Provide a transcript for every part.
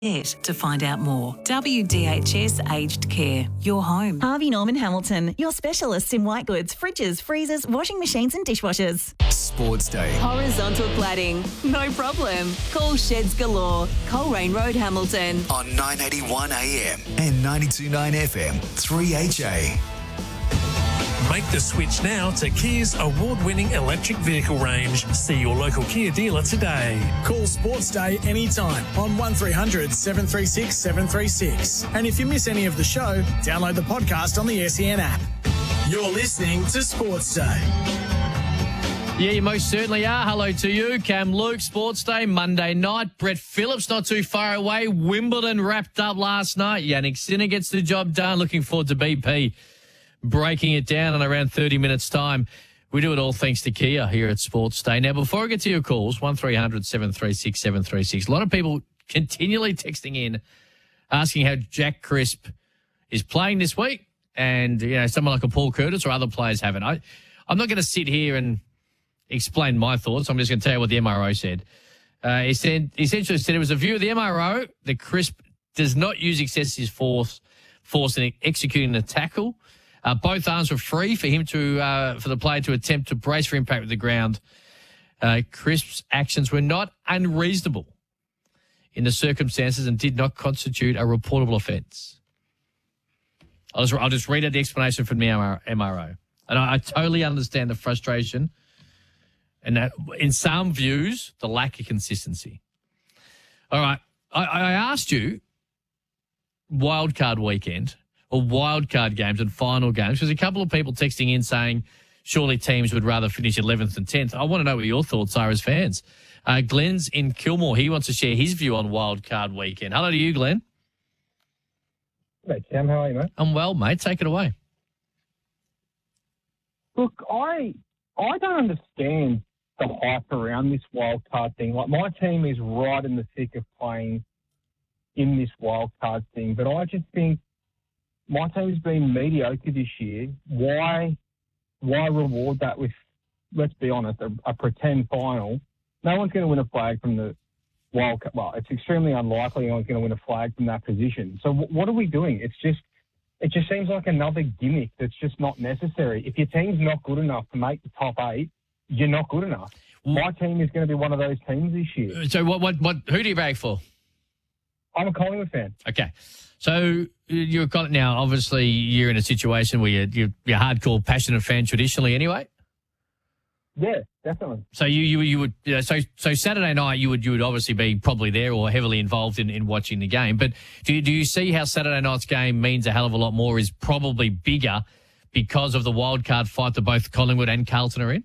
To find out more. WDHS Aged Care, your home. Harvey Norman Hamilton, your specialists in white goods, fridges, freezers, washing machines and dishwashers. Sports Day. Horizontal cladding, no problem. Call Sheds Galore, Coleraine Road, Hamilton. On 981 AM and 92.9 FM, 3HA. Make the switch now to Kia's award-winning electric vehicle range. See your local Kia dealer today. Call Sports Day anytime on 1300 736 736. And if you miss any of the show, download the podcast on the SEN app. You're listening to Sports Day. Yeah, you most certainly are. Hello to you. Cam Luke, Sports Day, Monday night. Brett Phillips not too far away. Wimbledon wrapped up last night. Yannick Sinner gets the job done. Looking forward to BP breaking it down in around 30 minutes' time. We do it all thanks to Kia here at Sports Day. Now, before I get to your calls, 1300 736 736, a lot of people continually texting in asking how Jack Crisp is playing this week, and, you know, someone like a Paul Curtis or other players haven't. I'm not going to sit here and explain my thoughts. I'm just going to tell you what the MRO said. He essentially said it was a view of the MRO that Crisp does not use excessive force in executing the tackle. Both arms were free for him for the player to attempt to brace for impact with the ground. Crisp's actions were not unreasonable in the circumstances and did not constitute a reportable offence. I'll just read out the explanation from the MRO. And I totally understand the frustration and that, in some views, the lack of consistency. All right. I asked you wildcard weekend or wildcard games and final games, because a couple of people texting in saying surely teams would rather finish 11th and 10th. I want to know what your thoughts are as fans. Glenn's in Kilmore. He wants to share his view on wildcard weekend. Hello to you, Glenn. Hey, Cam. How are you, mate? I'm well, mate. Take it away. Look, I don't understand the hype around this wildcard thing. Like, my team is right in the thick of playing in this wildcard thing, but I just think my team's been mediocre this year. Why reward that with, let's be honest, a pretend final? No one's going to win a flag from the wildcard. Well, it's extremely unlikely anyone's going to win a flag from that position. So what are we doing? It just seems like another gimmick that's just not necessary. If your team's not good enough to make the top 8, you're not good enough. My team is going to be one of those teams this year. So who do you back for? I'm a Collingwood fan. Okay. So now, obviously, you're in a situation where you're a hardcore, passionate fan traditionally anyway? Yeah, definitely. So you would so Saturday night you would obviously be probably there or heavily involved in watching the game. But do you see how Saturday night's game means a hell of a lot more, is probably bigger because of the wildcard fight that both Collingwood and Carlton are in?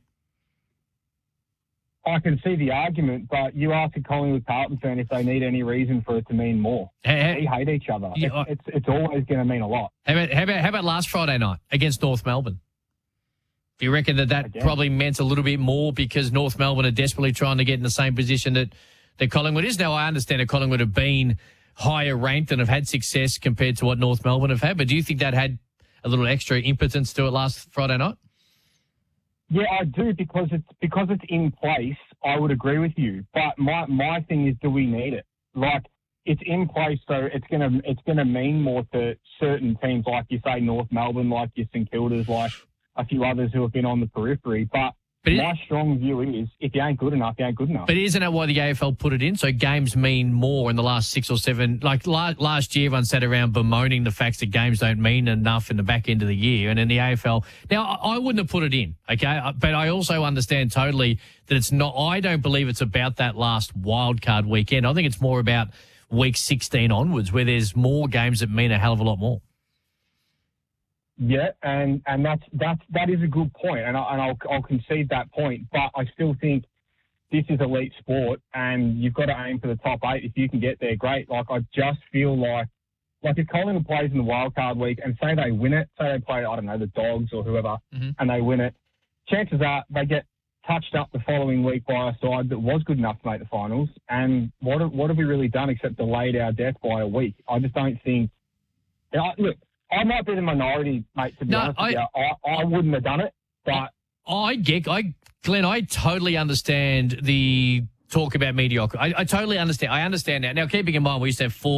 I can see the argument, but you ask a Collingwood Carlton fan if they need any reason for it to mean more. We hate each other. Yeah, it's always going to mean a lot. How about last Friday night against North Melbourne? Do you reckon that probably meant a little bit more because North Melbourne are desperately trying to get in the same position that Collingwood is? Now, I understand that Collingwood have been higher ranked and have had success compared to what North Melbourne have had, but do you think that had a little extra impotence to it last Friday night? Yeah, I do, because it's in place. I would agree with you, but my thing is, do we need it? Like, it's in place, so it's gonna mean more to certain teams, like you say, North Melbourne, like your St Kildas, like a few others who have been on the periphery. But my strong view is, if you ain't good enough, you ain't good enough. But isn't that why the AFL put it in? So games mean more in the last 6 or 7. Like last year, everyone sat around bemoaning the fact that games don't mean enough in the back end of the year. And in the AFL, now I wouldn't have put it in, okay? But I also understand totally that it's not. I don't believe it's about that last wildcard weekend. I think it's more about week 16 onwards, where there's more games that mean a hell of a lot more. Yeah, and that is a good point, and I'll concede that point. But I still think this is elite sport, and you've got to aim for the top 8. If you can get there, great. Like, I just feel like if Collingwood plays in the wildcard week and say they win it, say they play, I don't know, the Dogs or whoever, and they win it, chances are they get touched up the following week by a side that was good enough to make the finals. And what have we really done except delayed our death by a week? I just don't think. Look, I might be the minority, mate, to be honest with you. I wouldn't have done it, but... Glenn, I totally understand the talk about mediocrity. I totally understand. I understand that. Now, keeping in mind, we used to have 4